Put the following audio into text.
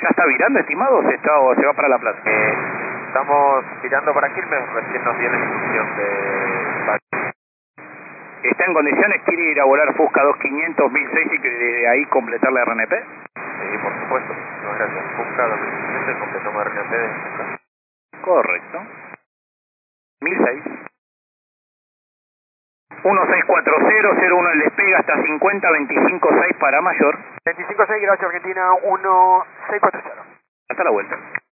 ¿Ya está virando, estimado, o se va para la plaza? Estamos virando para Quilmes, recién nos dio la instrucción de... ¿Está en condiciones? ¿Quiere ir a volar Fusca 2500 1006 y que desde ahí completar la RNP? Sí, por supuesto. Muchas gracias. Fusca 2500, completamos RNP de Fusca. Correcto. 1006. 164001 el despegue hasta 50, 25-6 para mayor. 25-6, gracias Argentina, 1640. Hasta la vuelta.